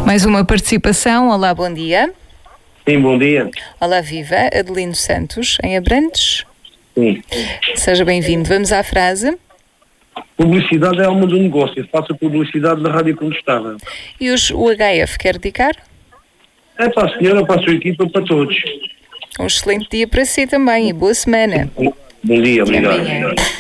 Mais uma participação. Olá, bom dia. Sim, bom dia. Olá, viva. Adelino Santos, em Abrantes. Sim. Seja bem-vindo. Vamos à frase. Publicidade é alma do negócio. Faça publicidade na rádio como estava. E hoje o HF quer dedicar? É para a senhora, para a sua equipa, para todos. Um excelente dia para si também e boa semana. Bom dia, Até obrigado. amanhã.